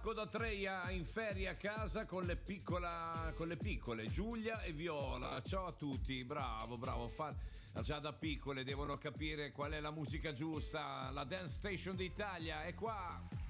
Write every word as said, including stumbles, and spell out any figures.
Marco da Treia in ferie a casa con le, piccola, con le piccole Giulia e Viola. Ciao a tutti, bravo, bravo. Fa, già da piccole devono capire qual è la musica giusta. La Dance Station d'Italia è qua.